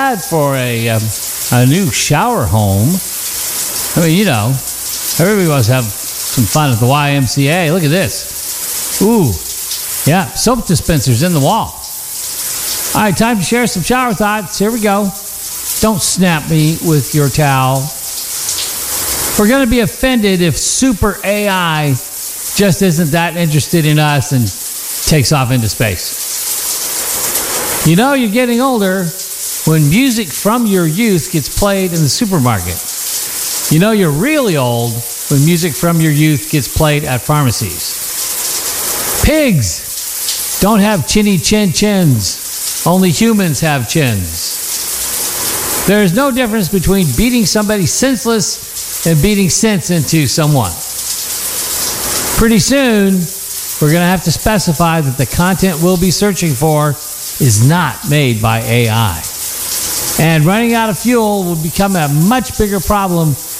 bad for a new shower home. I mean, everybody wants to have some fun at the YMCA. Look at this. Ooh, yeah, soap dispensers in the wall. All right, time to share some shower thoughts. Here we go. Don't snap me with your towel. We're going to be offended if super AI just isn't that interested in us and takes off into space. You're getting older when music from your youth gets played in the supermarket. You're really old when music from your youth gets played at pharmacies. Pigs don't have chinny chin chins. Only humans have chins. There is no difference between beating somebody senseless and beating sense into someone. Pretty soon, we're going to have to specify that the content we'll be searching for is not made by AI. And running out of fuel will become a much bigger problem